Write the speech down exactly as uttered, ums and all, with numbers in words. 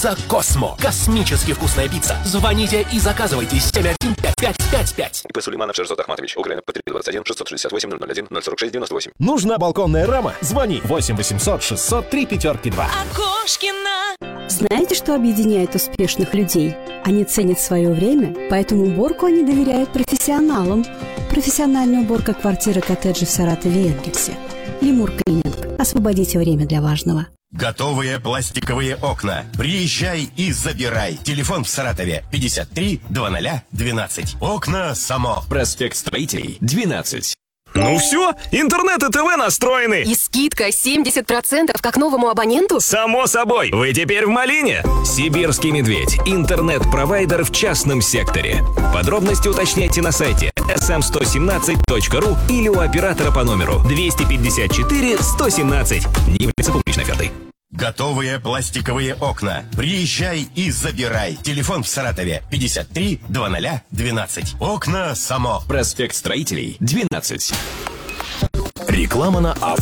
Пицца Космо. Космически вкусная пицца. Звоните и заказывайте семь один пять пять пять пять. И П. Сулейманов Шерзот Ахматович. Украина. Потребитель двадцать один шестьсот шестьдесят восемь ноль ноль один ноль сорок шесть девяносто восемь. Нужна балконная рама? Звони восемь восемьсот шестьсот три пятерки два. Окошкина. Знаете, что объединяет успешных людей? Они ценят свое время, поэтому уборку они доверяют профессионалам. Профессиональная уборка квартиры, коттеджа в Саратове и Энгельсе. Лемур Клининг. Освободите время для важного. Готовые пластиковые окна. Приезжай и забирай. Телефон в Саратове пятьдесят три двадцать двенадцать. Окна Само. Проспект Строителей, двенадцать. Ну все, интернет и ТВ настроены. И скидка семьдесят процентов как новому абоненту? Само собой, вы теперь в малине. Сибирский медведь. Интернет-провайдер в частном секторе. Подробности уточняйте на сайте эс эм сто семнадцать точка ру или у оператора по номеру двести пятьдесят четыре сто семнадцать. Не является публичной офертой. Готовые пластиковые окна. Приезжай и забирай. Телефон в Саратове пятьдесят три двадцать двенадцать. Окна Само. Проспект Строителей, двенадцать. Реклама на авто.